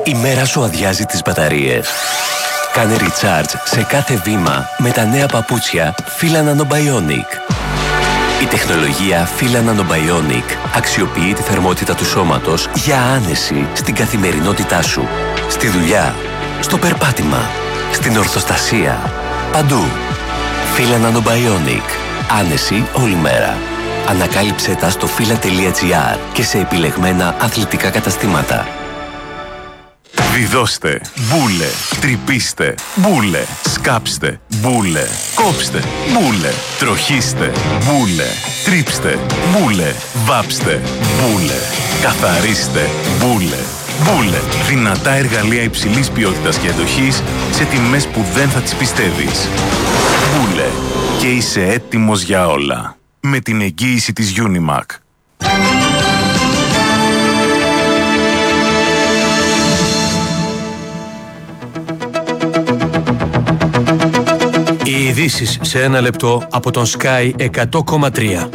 Η μέρα σου αδειάζει τις μπαταρίες. Κάνε recharge σε κάθε βήμα με τα νέα παπούτσια Fila Nanobionic. Η τεχνολογία Fila Nanobionic αξιοποιεί τη θερμότητα του σώματος για άνεση στην καθημερινότητά σου. Στη δουλειά, στο περπάτημα, στην ορθοστασία, παντού. Fila Nanobionic. Άνεση όλη μέρα. Ανακάλυψε τα στο fila.gr και σε επιλεγμένα αθλητικά καταστήματα. Βιδώστε, μπούλε, τρυπήστε, μπούλε, σκάψτε, μπούλε, κόψτε, μπούλε, τροχίστε, μπούλε, τρίψτε, μπούλε, βάψτε, μπούλε, καθαρίστε, μπούλε. Μπούλε, δυνατά εργαλεία υψηλής ποιότητας και αντοχής σε τιμές που δεν θα τις πιστεύεις. Μπούλε, και είσαι έτοιμος για όλα. Με την εγγύηση της Unimac. Οι ειδήσεις σε ένα λεπτό από τον Sky 100,3.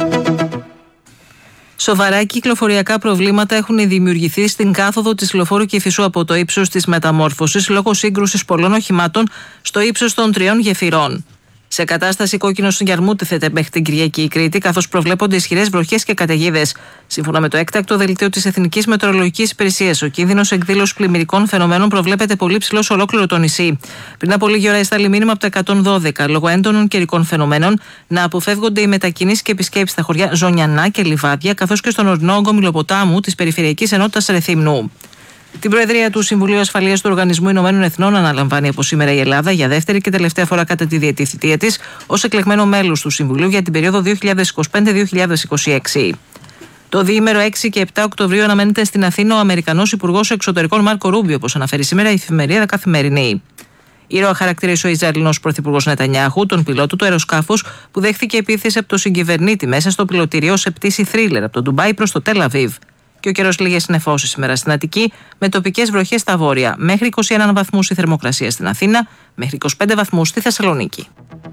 Σοβαρά κυκλοφοριακά προβλήματα έχουν δημιουργηθεί στην κάθοδο της Λεωφόρου Κηφισού από το ύψος της Μεταμόρφωσης λόγω σύγκρουσης πολλών οχημάτων στο ύψος των 3 γεφυρών. Σε κατάσταση κόκκινο συνγερμού τίθεται μέχρι την Κυριακή η Κρήτη, καθώς προβλέπονται ισχυρές βροχές και καταιγίδες. Σύμφωνα με το έκτακτο δελτίο της Εθνικής Μετεωρολογικής Υπηρεσίας, ο κίνδυνος εκδήλωσης πλημμυρικών φαινομένων προβλέπεται πολύ ψηλό σε ολόκληρο το νησί. Πριν από λίγη ώρα έσταλει μήνυμα από το 112 λόγω έντονων καιρικών φαινομένων να αποφεύγονται οι μετακινήσεις και επισκέψεις στα χωριά Ζωνιανά και Λιβάδια, καθώς και στον ορεινό όγκο Μιλοποτάμου της Περιφερειακής Ενότητας Ρεθύμνου. Την Προεδρία του Συμβουλίου Ασφαλείας του Οργανισμού Ηνωμένων Εθνών αναλαμβάνει από σήμερα η Ελλάδα για δεύτερη και τελευταία φορά κατά τη διετή θητεία της ως εκλεγμένο μέλος του Συμβουλίου για την περίοδο 2025-2026. Το διήμερο 6 και 7 Οκτωβρίου αναμένεται στην Αθήνα ο Αμερικανός Υπουργός Εξωτερικών Μάρκο Ρούμπιο, όπως αναφέρει σήμερα η εφημερίδα Καθημερινή. Ήρωα χαρακτήρισε ο Ισραηλινός Πρωθυπουργός Νετανιάχου τον πιλότο του αεροσκάφους που δέχθηκε επίθεση από τον συγκυβερνήτη μέσα στο πιλωτηριό σε πτήση Θρίλερ από το Ντουμπάι προς το Τελ Αβίβ. Και ο καιρός λίγες νεφώσεις σήμερα στην Αττική, με τοπικές βροχές στα βόρεια. Μέχρι 21 βαθμούς η θερμοκρασία στην Αθήνα, μέχρι 25 βαθμούς στη Θεσσαλονίκη.